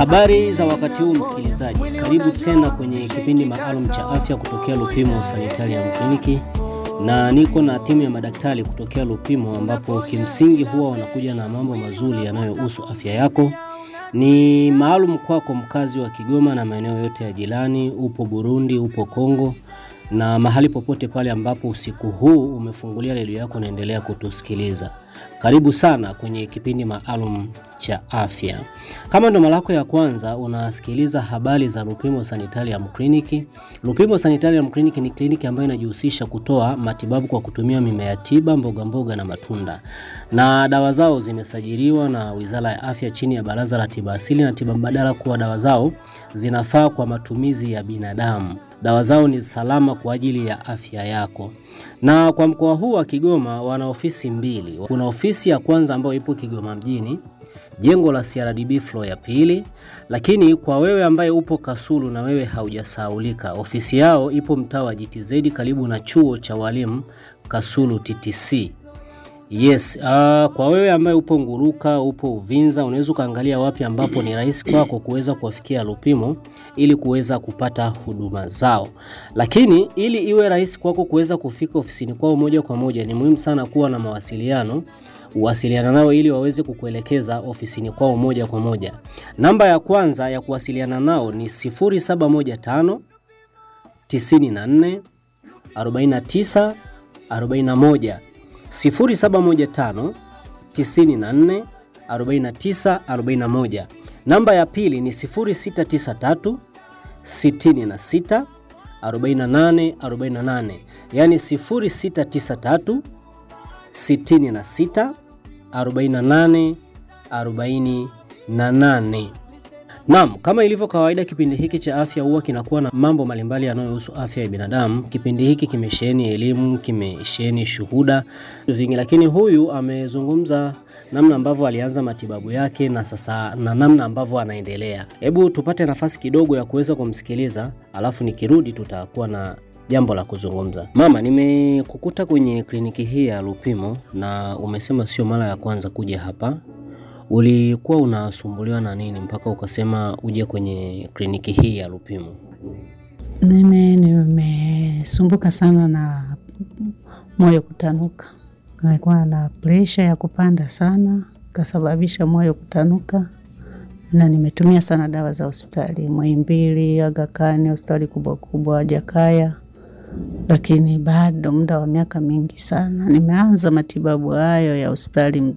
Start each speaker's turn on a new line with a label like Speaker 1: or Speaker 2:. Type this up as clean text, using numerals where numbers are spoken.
Speaker 1: Habari za wakati huu msikilizaji, karibu tena kwenye kipindi maalum cha afya kutokea Lupimo Sanitarium Clinic, na niko na timu ya madaktari kutokea Lupimo ambapo kimsingi huwa wanakuja na mambo mazuri yanayohusu afya yako. Ni maalum kwako mkazi wa Kigoma na maeneo yote ya jirani, upo Burundi, upo Kongo na mahali popote pale ambapo usiku huu umefungulia redio yako unaendelea kutusikiliza. Karibu sana kwenye kipindi maalum cha afya. Kama ndo mara yako ya kwanza unasikiliza habari za Lupimo Sanitarium Clinic. Lupimo Sanitarium Clinic ni kliniki ambayo inajihusisha kutoa matibabu kwa kutumia mimea tiba, mboga mboga na matunda. Na dawa zao zimesajiliwa na Wizara ya Afya chini ya Baraza la Tiba Asili na Tiba Mbadala kuwa dawa zao zinafaa kwa matumizi ya binadamu. Dawa zao ni salama kwa ajili ya afya yako. Na kwa mkoa huu wa Kigoma wana ofisi mbili. Kuna ofisi ya kwanza ambayo ipo Kigoma mjini, jengo la CRDB floor ya pili. Lakini kwa wewe ambaye upo Kasulu na wewe haujasahaulika, ofisi yao ipo mtaa wa GTZ karibu na chuo cha walimu Kasulu TTC. Yes, kwa wewe ambaye upo Nguruka, upo Uvinza, unaweza kaangalia wapi ambapo ni rahisi kwako kuweza kuwafikia Lupimo ili kuweza kupata huduma zao. Lakini ili iwe rahisi kwako kuweza kufika ofisini kwao moja kwa moja, ni muhimu sana kuwa na mawasiliano. Uwasiliana nao ili waweze kukuelekeza ofisini kwao moja kwa moja. Namba ya kwanza ya kuwasiliana nao ni 0715 94 49 41. 0715 94 49 41. Namba ya pili ni 0693 66 48 48. Yani 0693 66 48 48. Naam, kama ilivyo kawaida kipindi hiki cha afya huwa kinakuwa na mambo mbalimbali yanayohusu afya ya binadamu. Kipindi hiki kimesheheni elimu, kimesheheni shuhuda vingi, lakini huyu amezungumza namna ambavyo alianza matibabu yake na sasa na namna ambavyo anaendelea. Hebu tupate nafasi kidogo ya kuweza kumsikiliza, alafu nikirudi tutakuwa na jambo la kuzungumza. Mama, nimekukuta kwenye kliniki hii ya Lupimo na umesema sio mara ya kwanza kuja hapa. Ulikuwa unasumbuliwa na nini mpaka ukasema uje kwenye kliniki hii ya Lupimo?
Speaker 2: Nimesumbuka sana na moyo kutanuka. Nilikuwa na pressure ya kupanda sana, kasababisha moyo kutanuka. Na nimetumia sana dawa za hospitali, Muhimbili, Aga Khan, hospitali kubwa kubwa, Jakaya. Lakini bado muda wa miaka mingi sana nimeanza matibabu hayo ya hospitali